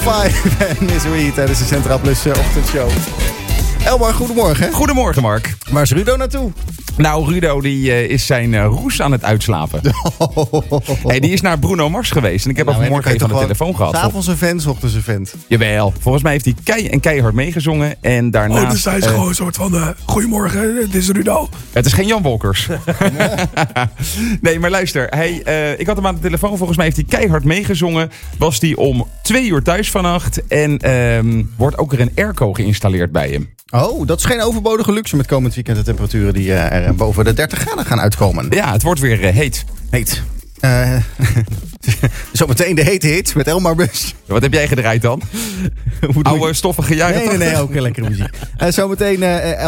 5 en Misery tijdens de Centraal Plus ochtendshow. Elmar, goedemorgen. Goedemorgen, Mark. Waar is Rudo naartoe? Nou, Rudo die is zijn roes aan het uitslapen. Hey, die is naar Bruno Mars geweest. En ik heb hem vanmorgen even aan de telefoon gehad. 's avonds een vent, 's ochtends een vent. Jawel, volgens mij heeft hij keihard meegezongen. En daarna. Dus hij is gewoon een soort van... Goedemorgen, dit is Rudo. Het is geen Jan Wolkers. Nee, maar luister. Ik had hem aan de telefoon. Volgens mij heeft hij keihard meegezongen. Was hij om 2 uur thuis vannacht. En wordt ook er een airco geïnstalleerd bij hem. Oh, dat is geen overbodige luxe met komend weekend de temperaturen die er boven de 30 graden gaan uitkomen. Ja, het wordt weer heet. Heet. Zometeen de hete hit met Elmar Bus. Wat heb jij gedraaid dan? Oude stoffige jaren. Nee, ook lekkere muziek. Zometeen